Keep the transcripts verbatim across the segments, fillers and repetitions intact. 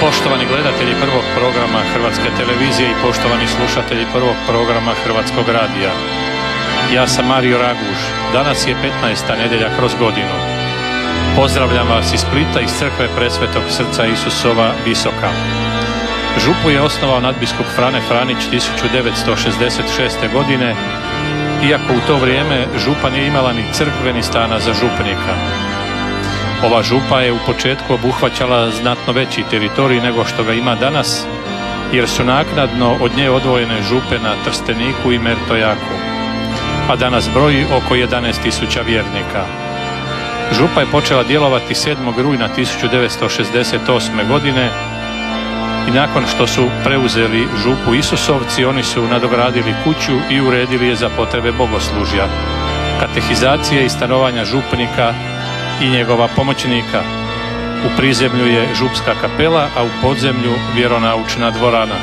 Poštovani gledatelji prvog programa Hrvatske televizije i poštovani slušatelji prvog programa Hrvatskog radija. Ja sam Mario Raguž. Danas je petnaesta nedjelja kroz godinu. Pozdravljam vas iz Splita iz crkve Presvetog srca Isusova Visoka. Župu je osnovao nadbiskup Frane Franić tisuću devetsto šezdeset šeste. godine, iako u to vrijeme župa nije imala ni crkve ni stana za župnika. Ova župa je u početku obuhvaćala znatno veći teritorij nego što ga ima danas, jer su naknadno od nje odvojene župe na Trsteniku i Mertojaku, a danas broji oko jedanaest tisuća vjernika. Župa je počela djelovati sedmog rujna tisuću devetsto šezdeset osme. godine i nakon što su preuzeli župu Isusovci, oni su nadogradili kuću i uredili je za potrebe bogoslužja, katehizacije i stanovanja župnika i njegova pomoćnika. U prizemlju je župska kapela, a u podzemlju vjeronaučna dvorana.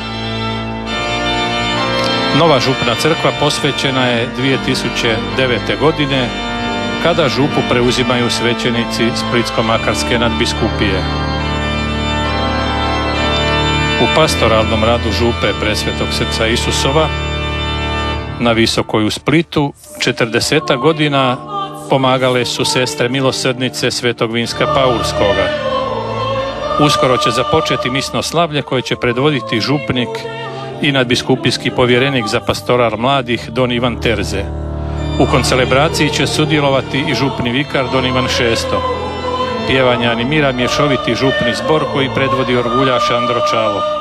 Nova župna crkva posvećena je dvije tisuće devete. godine, kada župu preuzimaju svećenici Splitsko-makarske nadbiskupije. U pastoralnom radu župe Presvetog srca Isusova na Visokoj u Splitu četrdesetak godina pomagale su sestre milosrdnice Svetog Vinska Paulskoga. Uskoro će započeti misno slavlje koje će predvoditi župnik i nadbiskupijski povjerenik za pastoral mladih don Ivan Terze. U koncelebraciji će sudjelovati i župni vikar don Ivan Šesto. Pjevanje animira mješoviti župni zbor koji predvodi orguljaš Andro Čalo.